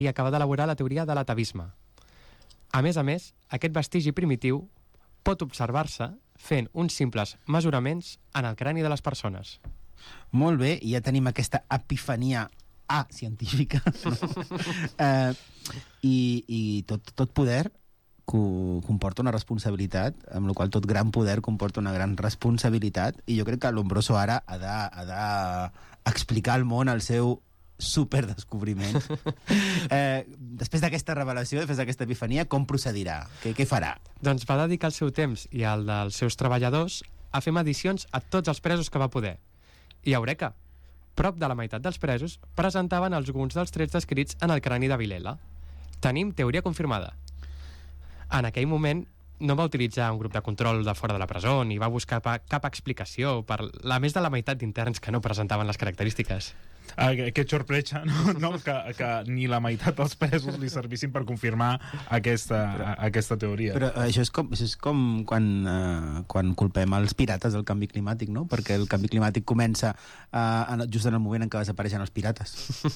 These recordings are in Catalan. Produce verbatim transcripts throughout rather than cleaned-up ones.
i acaba d'elaborar la teoria de l'atavisme. A més a més, aquest vestigi primitiu pot observar-se fent uns simples mesuraments en el crani de les persones. Molt bé, i ja tenim aquesta epifania A científica, no? eh, i i tot, tot poder co comporta una responsabilitat, amb la qual tot gran poder comporta una gran responsabilitat, i jo crec que Lombroso ara ha de, ha de explicar al món el seu superdescobriment. Eh, després d'aquesta revelació, després d'aquesta epifania, com procedirà? Què, què farà? Doncs va dedicar el seu temps i el dels seus treballadors a fer medicions a tots els presos que va poder. I eureka! Prop de la meitat dels presos presentaven alguns dels trets descrits en el crani de Vilela. Tenim teoria confirmada. En aquell moment no va utilitzar un grup de control de fora de la presó ni va buscar cap explicació per la més de la meitat d'interns que no presentaven les característiques. Ah, que sorpresa, no? no que, que ni la meitat dels presos li servissin per confirmar aquesta, però, aquesta teoria. Però això és com, això és com quan, uh, quan culpem els pirates del canvi climàtic, no? Perquè el canvi climàtic comença uh, just en el moment en què desapareixen els pirates.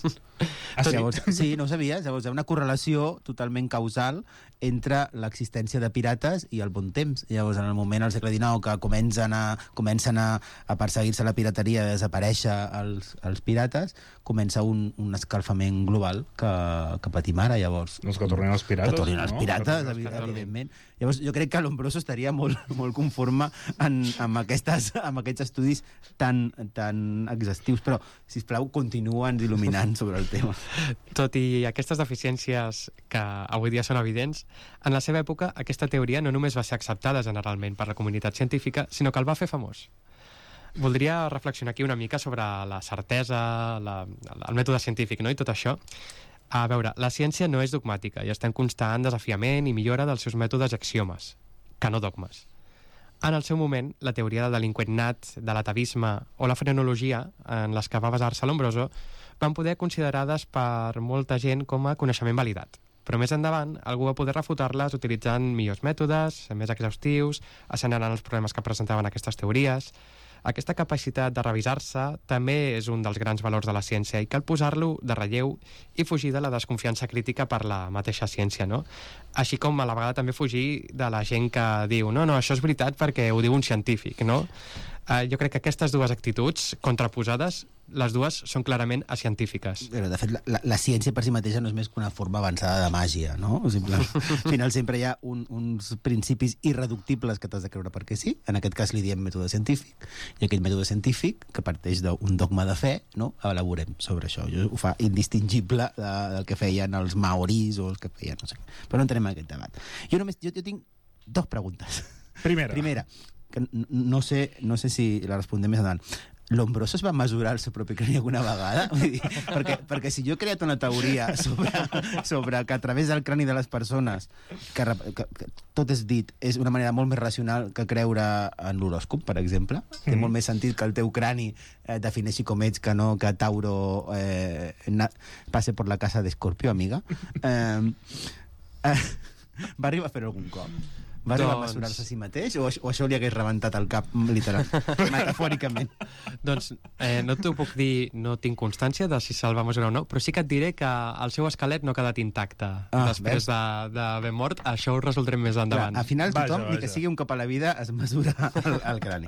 Ah, sí? Llavors, sí, no ho sabies? Llavors hi ha una correlació totalment causal entre l'existència de pirates i el bon temps. Llavors, en el moment, al segle dinou, que comencen a, comencen a, a perseguir-se la pirateria, a desaparèixer els, els pirates, comença un, un escalfament global que, que patim ara, llavors. Doncs que tornin els pirates, que tornin els no? pirates, evi evidentment. Llavors, jo crec que Lombroso estaria molt, molt conforme en, amb, aquestes, amb aquests estudis tan, tan exhaustius, però, sisplau, continua'ns il·luminant sobre el tema. Tot i aquestes deficiències que avui dia són evidents, en la seva època aquesta teoria no només va ser acceptada generalment per la comunitat científica, sinó que el va fer famós. Voldria reflexionar aquí una mica sobre la certesa, la, el mètode científic, no? I tot això. A veure, la ciència no és dogmàtica i està en constant desafiament i millora dels seus mètodes axiomes, que no dogmes. En el seu moment, la teoria del delinqüent nat, de l'atavisme o la frenologia, en les que va basar-se Lombroso, van poder considerades per molta gent com a coneixement validat. Però més endavant, algú va poder refutar-les utilitzant millors mètodes, més exhaustius, assenyalant els problemes que presentaven aquestes teories. Aquesta capacitat de revisar-se també és un dels grans valors de la ciència i cal posar-lo de relleu i fugir de la desconfiança crítica per la mateixa ciència, no? Així com a la vegada també fugir de la gent que diu no, no, això és veritat perquè ho diu un científic, no? Uh, jo crec que aquestes dues actituds contraposades, les dues són clarament científiques. Però, de fet, la, la, la ciència per si mateixa no és més que una forma avançada de màgia, no? O sigui, al final sempre hi ha un, uns principis irreductibles que t'has de creure perquè sí, en aquest cas li diem mètode científic, i aquell mètode científic, que parteix d'un dogma de fe, no? Elaborem sobre això. Jo ho fa indistingible de, del que feien els maoris o els que feien, no sé què. Però no entrem en aquest debat. Jo només, jo, jo tinc dos preguntes. Primera. Primera, que no sé, no sé si la respondem més endavant. Lombroso es va mesurar el seu propi crani alguna vegada? Vull dir, perquè, perquè si jo he creat una teoria sobre, sobre que a través del crani de les persones que, que, que tot és dit, és una manera molt més racional que creure en l'horòscop, per exemple, mm. té molt més sentit que el teu crani eh, defineixi com ets que no que Tauro eh, na, passe per la casa d'Escorpio, amiga. Eh, eh, va arribar a fer algun cop? Va arribar doncs... a mesurar-se a si mateix o, o això li hagués rebentat el cap literal, metafòricament? Doncs eh, no t'ho puc dir, no tinc constància de si se'l va mesurar o no, però sí que et diré que el seu esquelet no ha quedat intacte ah, després d'haver de, mort. Això ho resoldrem més endavant. Clar, al final tothom, vaja, vaja. Ni que sigui un cop a la vida, es mesura el, el crani.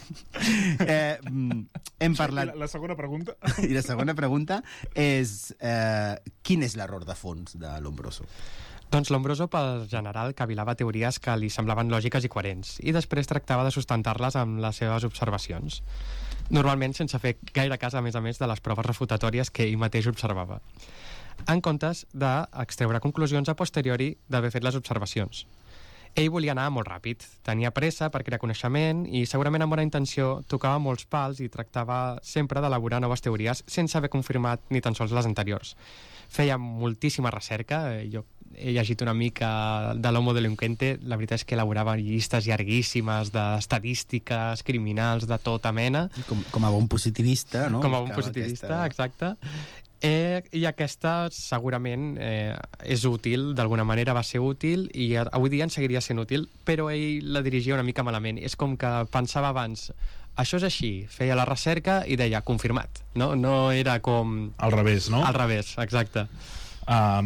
eh, hem parlat... La, la segona pregunta? I la segona pregunta és eh, quin és l'error de fons de Lombroso? Doncs Lombroso, per general, cavilava teories que li semblaven lògiques i coherents, i després tractava de sustentar-les amb les seves observacions. Normalment sense fer gaire cas, a més a més, de les proves refutatòries que ell mateix observava, en comptes d'extreure conclusions a posteriori d'haver fet les observacions. Ell volia anar molt ràpid, tenia pressa per crear coneixement i segurament amb bona intenció tocava molts pals i tractava sempre d'elaborar noves teories sense haver confirmat ni tan sols les anteriors. Feia moltíssima recerca, jo he llegit una mica de l'Homo delinquente, la veritat és que elaborava llistes llarguíssimes d'estadístiques criminals de tota mena. Com, com a bon positivista, no? Com a bon positivista, aquesta... exacte. Eh, I aquesta segurament eh, és útil, d'alguna manera va ser útil i avui dia en seguiria sent útil, però ell la dirigia una mica malament. És com que pensava abans, això és així, feia la recerca i deia confirmat, no? No era com... Al revés, no? Al revés, exacte. uh,